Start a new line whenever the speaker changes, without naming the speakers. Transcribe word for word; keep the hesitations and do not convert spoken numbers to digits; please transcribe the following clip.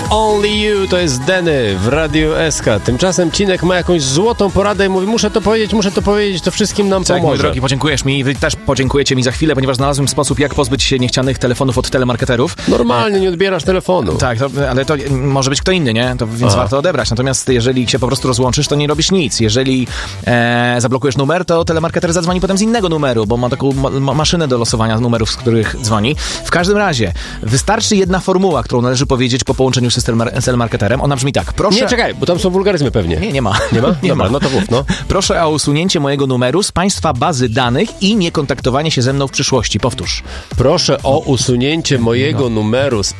Only You, to jest Denny w Radiu S K. Tymczasem Cinek ma jakąś złotą poradę i mówi, muszę to powiedzieć, muszę to powiedzieć, to wszystkim nam
tak,
pomoże.
Mój drogi, podziękujesz mi i wy też podziękujecie mi za chwilę, ponieważ znalazłem sposób, jak pozbyć się niechcianych telefonów od telemarketerów.
Normalnie nie odbierasz telefonu.
Tak, to, ale to może być kto inny, nie? To, więc
Aha.
warto odebrać. Natomiast jeżeli się po prostu rozłączysz, to nie robisz nic. Jeżeli e, zablokujesz numer, to telemarketer zadzwoni potem z innego numeru, bo ma taką ma- maszynę do losowania numerów, z których dzwoni. W każdym razie, wystarczy jedna formuła, którą należy powiedzieć po połączeniu z telemarketerem. Ona brzmi tak. Proszę...
Nie, czekaj, bo tam są wulgaryzmy pewnie.
Nie, nie ma.
Nie ma?
Nie
Dobra,
ma.
no to mów, no.
Proszę o usunięcie mojego numeru z państwa bazy danych i nie kontaktowanie się ze mną w przyszłości. Powtórz.
Proszę o usunięcie mojego numeru z